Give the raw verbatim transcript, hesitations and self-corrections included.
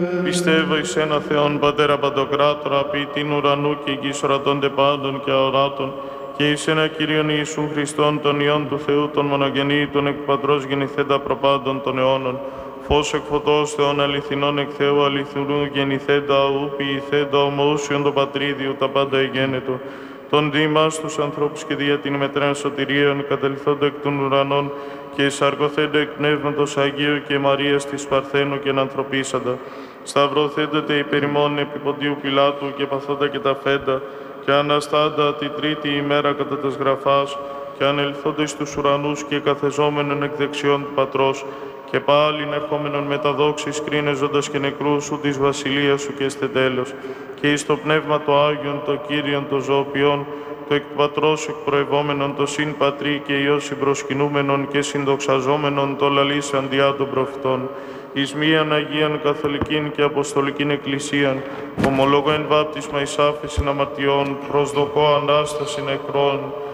Πιστεύω εις ένα Θεόν Πατέρα Παντοκράτορα, ποιητήν ουρανού και γης ορατώνται πάντων και αοράτων, και εις ένα Κύριον Ιησούν Χριστόν, τον Υιόν του Θεού, τον μονογενή, τον εκ Πατρός γεννηθέντα προπάντων των αιώνων, φως εκ φωτός Θεών αληθινών εκ Θεού αληθινού γεννηθέντα, ου ποιηθέντα ομοούσιον το Πατρίδιου τα πάντα εγένετο, τον δήμας τους ανθρώπους και δια την μετρέν σωτηρίων, κατελθόντα εκ των ουρανών και εισαρκωθέντα εκ Πνεύματος Αγίου και Μαρίας της Παρθένου και ανθρωπίσαντα, σταυρωθέντατε υπέρ ημών επί Ποντίου Πιλάτου και παθόντα και τα φέντα, και αναστάντα τη τρίτη ημέρα κατά τας γραφάς, και ανελθόντα εις τους ουρανούς και καθεζόμενον εκ δεξιών του Πατρός, και πάλιν ερχόμενον με τα δόξης κρίνεζοντας και νεκρούς σου της βασιλείας σου και εστε τέλος, και εις το Πνεύμα το Άγιον, το Κύριον, το ζωοποιόν, το εκ του Πατρός εκ προευόμενον, το συν Πατρί και Υιός συμπροσκυνούμενον και συνδοξαζόμενον, το λαλήσαν διά των προφητών, εις μίαν Αγίαν Καθολικήν και Αποστολικήν Εκκλησίαν, ομολόγω εν βάπτισμα εις άφεσιν αμαρτιών, προσδοκώ Ανάσταση νεκρών,